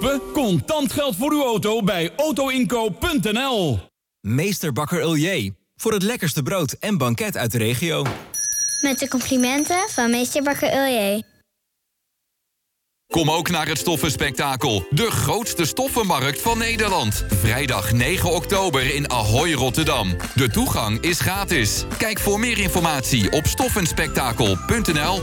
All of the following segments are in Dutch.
kopen? Contant geld voor uw auto bij autoinkoop.nl. Meester Bakker Uljee. Voor het lekkerste brood en banket uit de regio. Met de complimenten van meester Bakker Uljee. Kom ook naar het Stoffenspektakel. De grootste stoffenmarkt van Nederland. Vrijdag 9 oktober in Ahoy, Rotterdam. De toegang is gratis. Kijk voor meer informatie op stoffenspektakel.nl.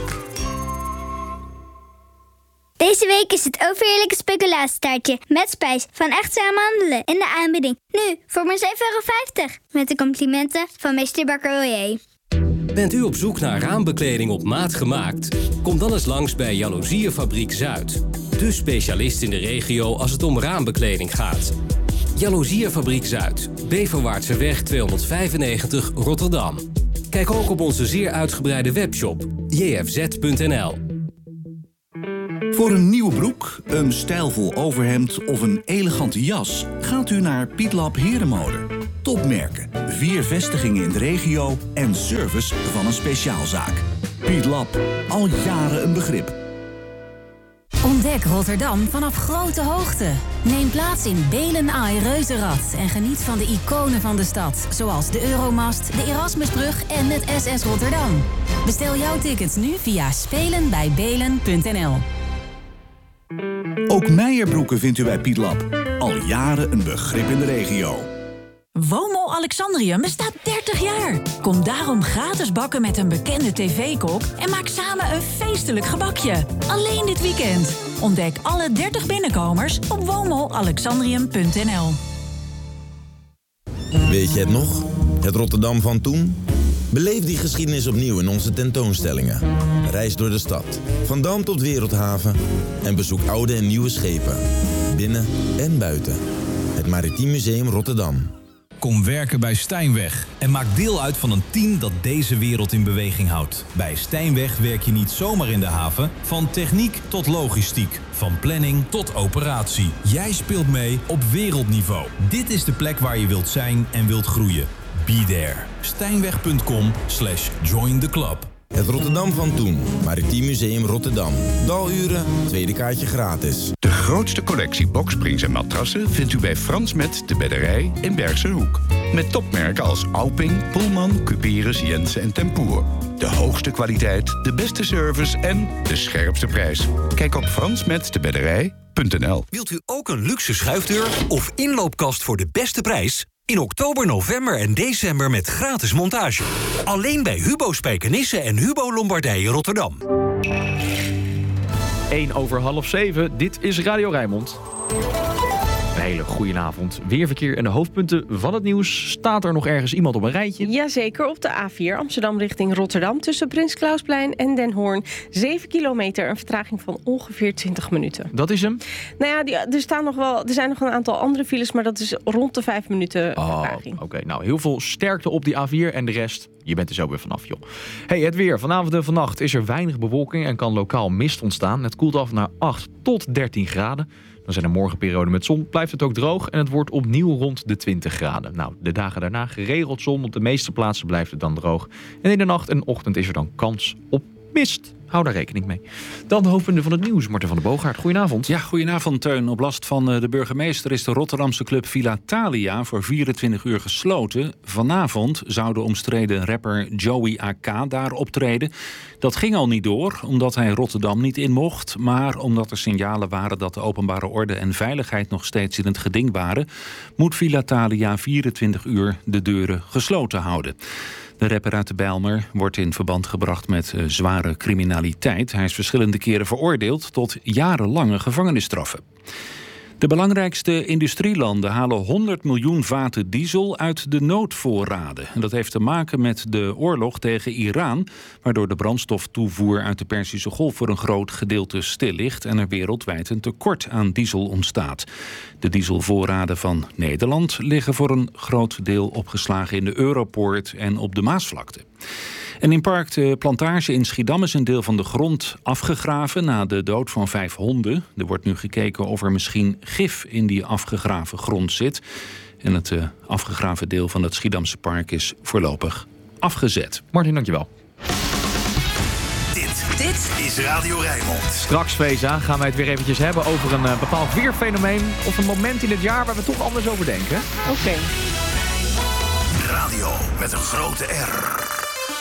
Deze week is het overheerlijke speculatiestaartje met spijs van Echte Amandelen in de aanbieding. Nu voor maar €7,50. Met de complimenten van meester Bakker Uljee. Bent u op zoek naar raambekleding op maat gemaakt? Kom dan eens langs bij Jaloezieënfabriek Zuid. De specialist in de regio als het om raambekleding gaat. Jaloezieënfabriek Zuid. Beverwaartseweg 295 Rotterdam. Kijk ook op onze zeer uitgebreide webshop jfz.nl. Voor een nieuwe broek, een stijlvol overhemd of een elegante jas gaat u naar Pietlab Herenmode. Topmerken, 4 vestigingen in de regio en service van een speciaalzaak. Pietlab, al jaren een begrip. Ontdek Rotterdam vanaf grote hoogte. Neem plaats in Belen Ai Reuzenrad en geniet van de iconen van de stad, zoals de Euromast, de Erasmusbrug en het SS Rotterdam. Bestel jouw tickets nu via spelenbijbelen.nl. Ook Meijerbroeken vindt u bij Pietlab. Al jaren een begrip in de regio. WOMO Alexandrium bestaat 30 jaar. Kom daarom gratis bakken met een bekende tv-kok en maak samen een feestelijk gebakje. Alleen dit weekend. Ontdek alle 30 binnenkomers op womoalexandrium.nl. Weet je het nog? Het Rotterdam van toen? Beleef die geschiedenis opnieuw in onze tentoonstellingen. Reis door de stad, van Dam tot Wereldhaven en bezoek oude en nieuwe schepen. Binnen en buiten. Het Maritiem Museum Rotterdam. Kom werken bij Stijnweg en maak deel uit van een team dat deze wereld in beweging houdt. Bij Stijnweg werk je niet zomaar in de haven, van techniek tot logistiek, van planning tot operatie. Jij speelt mee op wereldniveau. Dit is de plek waar je wilt zijn en wilt groeien. Be there. Stijnweg.com/join the club. Het Rotterdam van toen. Maritiem Museum Rotterdam. Daluren, tweede kaartje gratis. De grootste collectie boksprings en matrassen vindt u bij Frans Met de Bedderij in Bergse Hoek. Met topmerken als Auping, Pullman, Cuperus, Jensen en Tempoer. De hoogste kwaliteit, de beste service en de scherpste prijs. Kijk op fransmetdebedderij.nl. Wilt u ook een luxe schuifdeur of inloopkast voor de beste prijs? In oktober, november en december met gratis montage. Alleen bij Hubo Spijkenisse en Hubo Lombardije Rotterdam. 7:01. Dit is Radio Rijnmond. Een hele goede avond. Weer verkeer en de hoofdpunten van het nieuws. Staat er nog ergens iemand op een rijtje? Jazeker, op de A4 Amsterdam richting Rotterdam... tussen Prins Clausplein en Den Hoorn. 7 kilometer, een vertraging van ongeveer 20 minuten. Dat is hem? Nou ja, er zijn nog een aantal andere files... maar dat is rond de 5 minuten vertraging. Oké. Nou, heel veel sterkte op die A4 en de rest... Je bent er zo weer vanaf, joh. Hey, het weer. Vanavond en vannacht is er weinig bewolking... en kan lokaal mist ontstaan. Het koelt af naar 8 tot 13 graden. Dan zijn er morgen perioden met zon, blijft het ook droog... en het wordt opnieuw rond de 20 graden. Nou, de dagen daarna geregeld zon. Op de meeste plaatsen blijft het dan droog. En in de nacht en ochtend is er dan kans op mist. Hou daar rekening mee. Dan de hoofdpunten van het nieuws. Marten van der Boogaard, goedenavond. Ja, goedenavond Teun. Op last van de burgemeester is de Rotterdamse club Villa Thalia voor 24 uur gesloten. Vanavond zou de omstreden rapper Joey AK daar optreden. Dat ging al niet door, omdat hij Rotterdam niet in mocht. Maar omdat er signalen waren dat de openbare orde en veiligheid nog steeds in het geding waren, moet Villa Thalia 24 uur de deuren gesloten houden. De rapper uit de Bijlmer wordt in verband gebracht met zware criminaliteit. Hij is verschillende keren veroordeeld tot jarenlange gevangenisstraffen. De belangrijkste industrielanden halen 100 miljoen vaten diesel uit de noodvoorraden. Dat heeft te maken met de oorlog tegen Iran, waardoor de brandstoftoevoer uit de Perzische Golf voor een groot gedeelte stil ligt en er wereldwijd een tekort aan diesel ontstaat. De dieselvoorraden van Nederland liggen voor een groot deel opgeslagen in de Europoort en op de Maasvlakte. En in Park de Plantage in Schiedam is een deel van de grond afgegraven na de dood van 5 honden. Er wordt nu gekeken of er misschien gif in die afgegraven grond zit. En het afgegraven deel van het Schiedamse park is voorlopig afgezet. Martin, dankjewel. Dit Dit is Radio Rijnmond. Straks, Veza, gaan wij het weer eventjes hebben over een bepaald weerfenomeen of een moment in het jaar waar we toch anders over denken. Oké. Radio met een grote R.